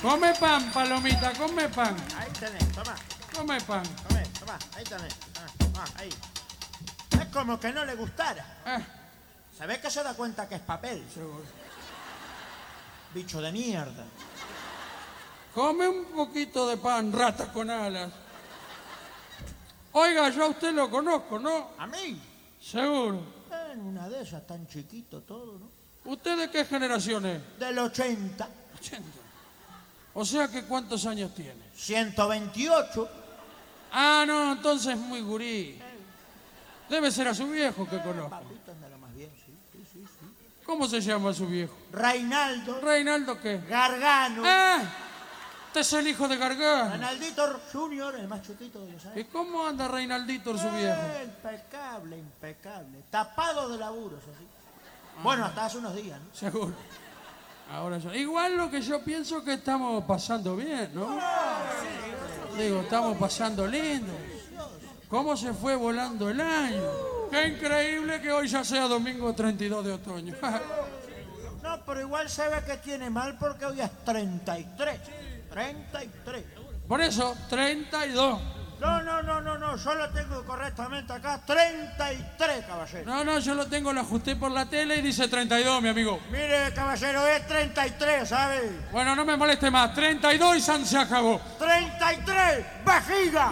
Come pan, palomita, come pan. Ahí tenés, toma. Come pan. Toma, ahí tenés. Ahí. Es como que no le gustara. ¿Sabés que se da cuenta que es papel? Seguro. Bicho de mierda. Come un poquito de pan, rata con alas. Oiga, yo a usted lo conozco, ¿no? ¿A mí? Seguro. En una de esas, tan chiquito todo, ¿no? ¿Usted de qué generación es? Del 80. 80. O sea que ¿cuántos años tiene? 128. Ah, no, entonces muy gurí. Debe ser a su viejo que conozco. Pablito anda lo más bien, sí. ¿Cómo se llama su viejo? Reinaldo. ¿Reinaldo qué? Gargano. ¡Ah! Este es el hijo de Gargano. Reinaldito Junior, el más chutito de los ¿Y años. cómo anda Reinaldito, su viejo? Impecable. Tapado de laburos, así. Bueno, hasta hace unos días, ¿no? Seguro. Ahora yo. Igual lo que yo pienso que estamos pasando bien, ¿no? Digo, estamos pasando lindo. ¿Cómo se fue volando el año? Qué increíble que hoy ya sea domingo 32 de otoño. No, pero igual se ve que tiene mal porque hoy es 33. 33. Por eso, 32. No, yo lo tengo correctamente acá. 33, caballero. No, yo lo tengo, lo ajusté por la tele y dice 32, mi amigo. Mire, caballero, es 33, ¿sabe? Bueno, no me moleste más. 32 y San se acabó. 33, vejiga.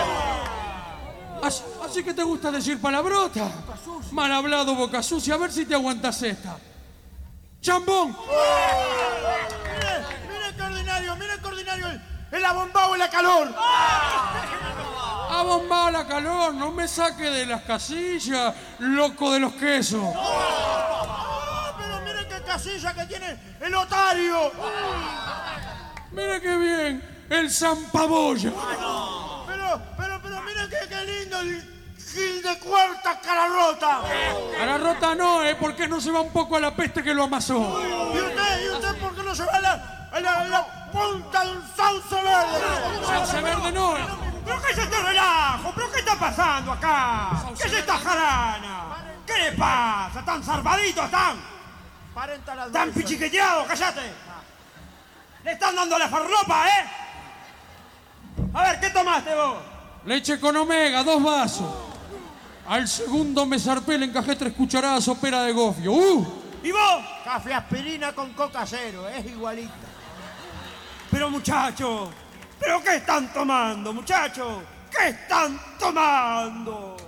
Así que te gusta decir palabrota. Mal hablado, boca sucia. A ver si te aguantas esta. ¡Chambón! Mire, coordinario, el abombado y la calor. Ha bombado la calor, no me saque de las casillas, loco de los quesos. Pero mire qué casilla que tiene el otario. Mire qué bien, el zampaboya. Pero mire qué lindo el gil de cuarta cara rota. A la rota no, porque no se va un poco a la peste que lo amasó. ¿Y usted por qué no se va a la punta de un sauce verde? Sauce verde no. ¿Pero qué es este relajo? ¿Pero qué está pasando acá? ¿Qué es esta jarana? ¿Qué le pasa? ¿Tan zarpaditos están? ¿Tan pichiqueteados? ¡Cállate! ¡Le están dando la farlopa, A ver, ¿qué tomaste vos? Leche con omega, 2 vasos. Al segundo me zarpé, le encajé 3 cucharadas sopera de gofio. ¿Y vos? Café aspirina con coca cero, es igualita. Pero muchachos, ¿pero qué están tomando, muchachos? ¿Qué están tomando?